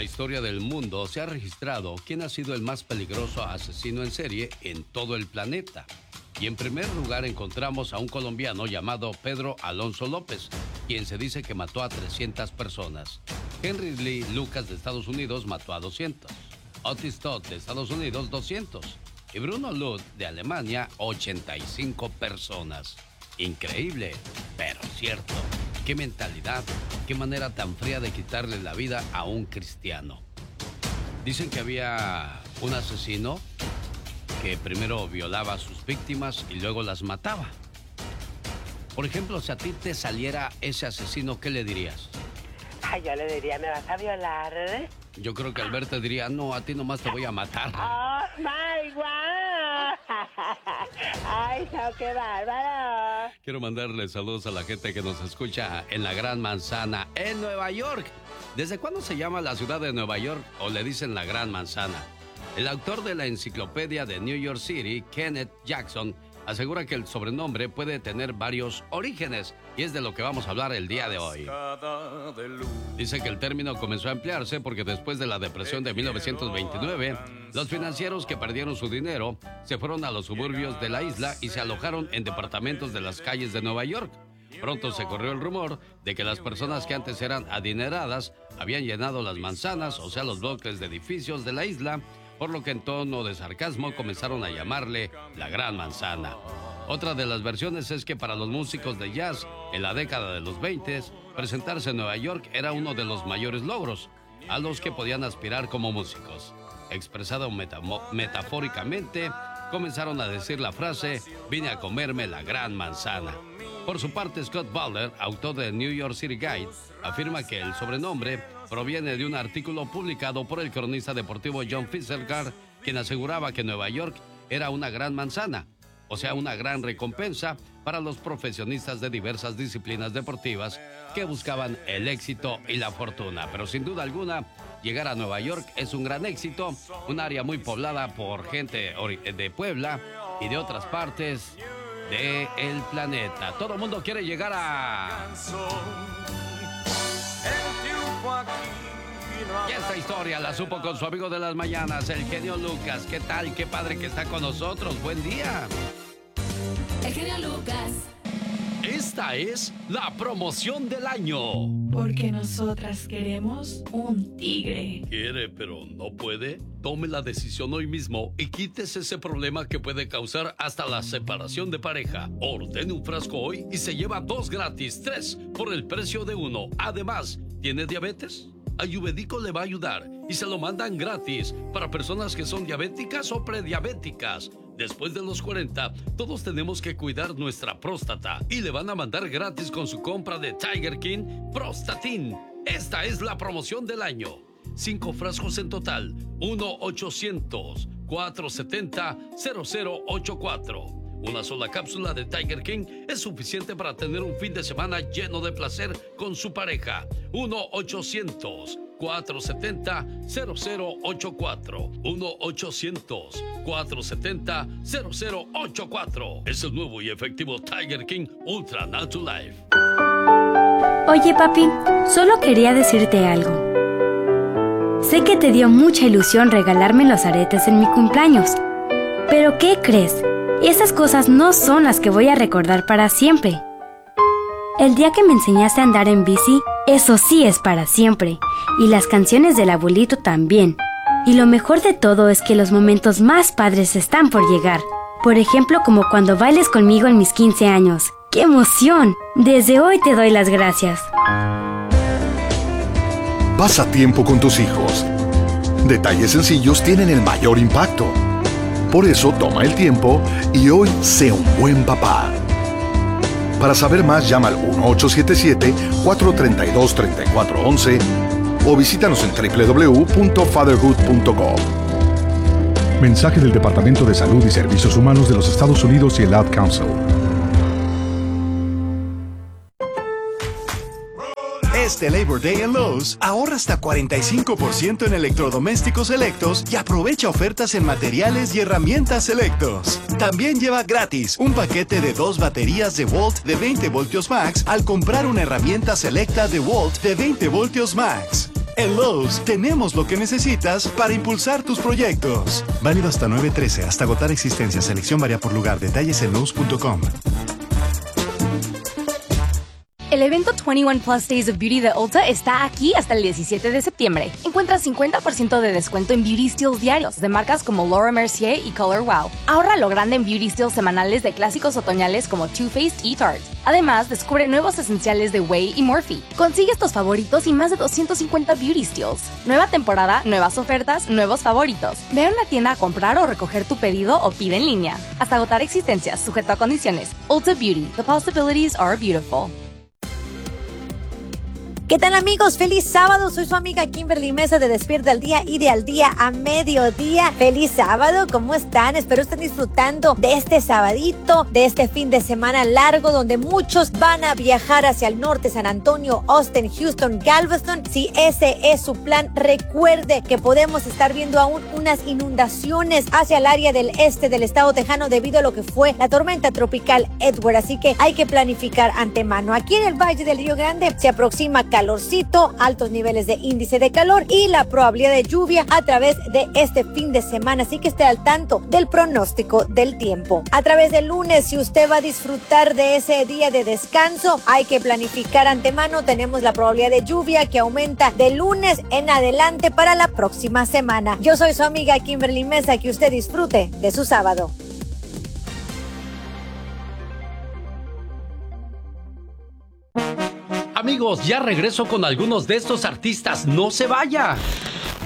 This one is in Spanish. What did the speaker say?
la historia del mundo se ha registrado quién ha sido el más peligroso asesino en serie en todo el planeta. Y en primer lugar encontramos a un colombiano llamado Pedro Alonso López, quien se dice que mató a 300 personas. Henry Lee Lucas de Estados Unidos mató a 200. Otis Todd de Estados Unidos 200. Y Bruno Luth de Alemania 85 personas. Increíble, pero cierto. Qué mentalidad, qué manera tan fría de quitarle la vida a un cristiano. Dicen que había un asesino que primero violaba a sus víctimas y luego las mataba. Por ejemplo, si a ti te saliera ese asesino, ¿qué le dirías? Ay, yo le diría, ¿me vas a violar? Yo creo que Albert te diría, no, a ti nomás te voy a matar. ¡Oh, my God! ¡Ay, no, qué bárbaro! Quiero mandarle saludos a la gente que nos escucha en la Gran Manzana, en Nueva York. ¿Desde cuándo se llama la ciudad de Nueva York o le dicen la Gran Manzana? El autor de la enciclopedia de New York City, Kenneth Jackson, asegura que el sobrenombre puede tener varios orígenes y es de lo que vamos a hablar el día de hoy. Dice que el término comenzó a emplearse porque después de la depresión de 1929, los financieros que perdieron su dinero se fueron a los suburbios de la isla y se alojaron en departamentos de las calles de Nueva York. Pronto se corrió el rumor de que las personas que antes eran adineradas habían llenado las manzanas, o sea, los bloques de edificios de la isla, por lo que en tono de sarcasmo comenzaron a llamarle la Gran Manzana. Otra de las versiones es que para los músicos de jazz en la década de los 20, presentarse en Nueva York era uno de los mayores logros a los que podían aspirar como músicos. Expresado metafóricamente, comenzaron a decir la frase, vine a comerme la Gran Manzana. Por su parte, Scott Butler, autor de New York City Guide, afirma que el sobrenombre proviene de un artículo publicado por el cronista deportivo John Fitzgerald, quien aseguraba que Nueva York era una gran manzana, o sea, una gran recompensa para los profesionistas de diversas disciplinas deportivas que buscaban el éxito y la fortuna. Pero sin duda alguna, llegar a Nueva York es un gran éxito, un área muy poblada por gente de Puebla y de otras partes del planeta. Todo el mundo quiere llegar a... Y esta historia la supo con su amigo de las mañanas, el genio Lucas. ¿Qué tal? Qué padre que está con nosotros. Buen día. El genio Lucas. Esta es la promoción del año. Porque nosotras queremos un tigre. ¿Quiere pero no puede? Tome la decisión hoy mismo y quítese ese problema que puede causar hasta la separación de pareja. Ordene un frasco hoy y se lleva 2 gratis, 3 por el precio de 1. Además, ¿tiene diabetes? Ayurvédico le va a ayudar y se lo mandan gratis para personas que son diabéticas o prediabéticas. Después de los 40, todos tenemos que cuidar nuestra próstata y le van a mandar gratis con su compra de Tiger King Prostatin. Esta es la promoción del año. 5 frascos en total. 1-800-470-0084. Una sola cápsula de Tiger King es suficiente para tener un fin de semana lleno de placer con su pareja. 1-800-470-0084. 1-800-470-0084. Es el nuevo y efectivo Tiger King Ultra Natural Life. Oye, papi, solo quería decirte algo. Sé que te dio mucha ilusión regalarme los aretes en mi cumpleaños. ¿Pero qué crees? Esas cosas no son las que voy a recordar para siempre. El día que me enseñaste a andar en bici, eso sí es para siempre. Y las canciones del abuelito también. Y lo mejor de todo es que los momentos más padres están por llegar. Por ejemplo, como cuando bailes conmigo en mis 15 años. ¡Qué emoción! Desde hoy te doy las gracias. Pasa tiempo con tus hijos. Detalles sencillos tienen el mayor impacto. Por eso toma el tiempo y hoy sé un buen papá. Para saber más, llama al 1-877-432-3411 o visítanos en www.fatherhood.com. Mensaje del Departamento de Salud y Servicios Humanos de los Estados Unidos y el Ad Council. Este Labor Day en Lowe's, ahorra hasta 45% en electrodomésticos selectos y aprovecha ofertas en materiales y herramientas selectos. También lleva gratis un paquete de 2 baterías DeWalt de 20 voltios max al comprar una herramienta selecta DeWalt de 20 voltios max. En Lowe's tenemos lo que necesitas para impulsar tus proyectos. Válido hasta 9/13, hasta agotar existencia. Selección varía por lugar. Detalles en Lowe's.com. El evento 21 Plus Days of Beauty de Ulta está aquí hasta el 17 de septiembre. Encuentra 50% de descuento en Beauty Steals diarios de marcas como Laura Mercier y Color Wow. Ahorra lo grande en Beauty Steals semanales de clásicos otoñales como Too Faced y Tarte. Además, descubre nuevos esenciales de Way y Morphe. Consigue estos favoritos y más de 250 Beauty Steals. Nueva temporada, nuevas ofertas, nuevos favoritos. Ve a una tienda a comprar o recoger tu pedido o pide en línea. Hasta agotar existencias, sujeto a condiciones. Ulta Beauty. The possibilities are beautiful. ¿Qué tal, amigos? ¡Feliz sábado! Soy su amiga Kimberly Mesa de Despierta al Día y de Al Día a Mediodía. ¡Feliz sábado! ¿Cómo están? Espero estén disfrutando de este sabadito, de este fin de semana largo, donde muchos van a viajar hacia el norte, San Antonio, Austin, Houston, Galveston. Si ese es su plan, recuerde que podemos estar viendo aún unas inundaciones hacia el área del este del estado tejano debido a lo que fue la tormenta tropical Edward. Así que hay que planificar antemano. Aquí en el Valle del Río Grande se aproxima calorcito, altos niveles de índice de calor y la probabilidad de lluvia a través de este fin de semana, así que esté al tanto del pronóstico del tiempo. A través del lunes, si usted va a disfrutar de ese día de descanso, hay que planificar antemano. Tenemos la probabilidad de lluvia que aumenta de lunes en adelante para la próxima semana. Yo soy su amiga Kimberly Mesa, que usted disfrute de su sábado. Amigos, ya regreso con algunos de estos artistas. ¡No se vaya!